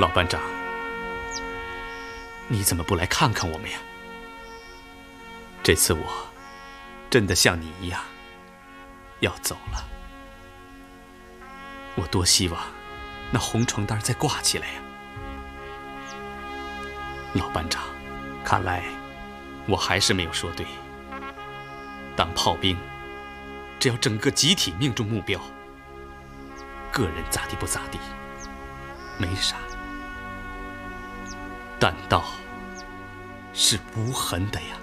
老班长，你怎么不来看看我们呀？这次我真的像你一样要走了。我多希望那红床单再挂起来呀！老班长，看来我还是没有说对。当炮兵，只要整个集体命中目标，个人咋地不咋地，没啥。但道是无痕的呀。